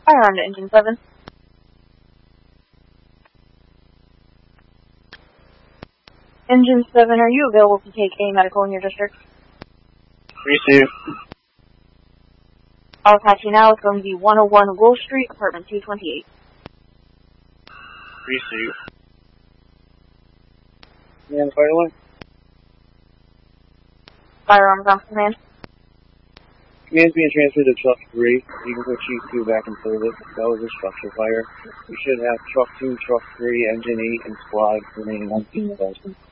Fire on to Engine 7. Engine 7, are you available to take a medical in your district? Receive. I'll patch you now. It's going to be 101 Wolf Street, apartment 228. Receive. Command, fire away. Firearms on command. Command's being transferred to truck 3. You can put Chief 2 back in service. That was a structure fire. We should have truck 2, truck 3, engine 8, and squad remaining on scene.